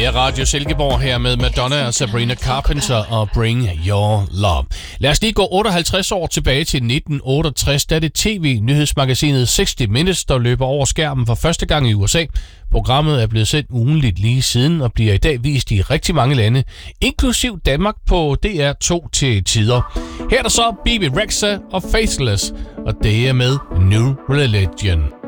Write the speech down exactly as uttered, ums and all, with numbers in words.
Det er Radio Silkeborg her med Madonna og Sabrina Carpenter og Bring Your Love. Lad os lige gå otteoghalvtreds år tilbage til nitten otteogtres, da det tv-nyhedsmagasinet sixty minutes, der løber over skærmen for første gang i U S A. Programmet er blevet sendt ugenligt lige siden og bliver i dag vist i rigtig mange lande, inklusiv Danmark på D R to til tider. Her er der så Bebe Rexha og Faithless, og det er med New Religion.